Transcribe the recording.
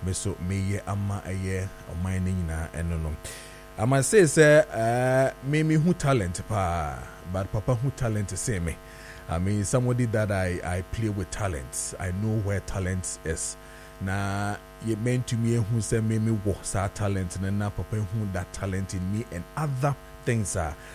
me so me ama eye oman ni nyina eno no. I must say me who talent pa, but papa who talent say me. I mean somebody that I play with talent. I know where talent is. Na ye meant to me who say me was our talent and na papa who that talent in me and other things are